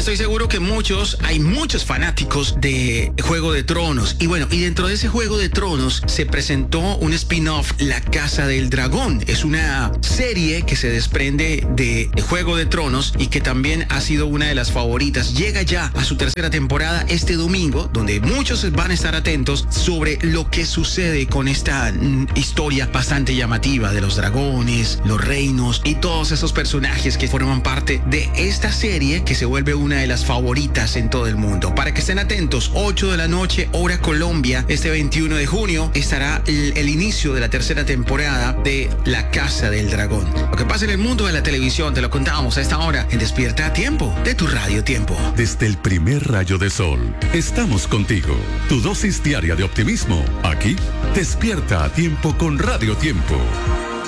estoy seguro que hay muchos fanáticos de Juego de Tronos. Y bueno, y dentro de ese Juego de Tronos se presentó un spin-off, La Casa del Dragón. Es una serie que se desprende de Juego de Tronos y que también ha sido una de las favoritas. Llega ya a su tercera temporada este domingo, donde muchos van a estar atentos sobre lo que sucede con esta historia bastante llamativa de los dragones, los reinos y todos esos personajes que forman parte de esta serie que se vuelve una de las favoritas en todo el mundo. Para que estén atentos, 8 de la noche, hora Colombia, este 21 de junio, estará el inicio de la tercera temporada de La Casa del Dragón. Lo que pasa en el mundo de la televisión te lo contábamos a esta hora en Despierta a Tiempo, de tu Radio Tiempo. Desde el primer rayo de sol, estamos contigo. Tu dosis diaria de optimismo, aquí, Despierta a Tiempo con Radio Tiempo.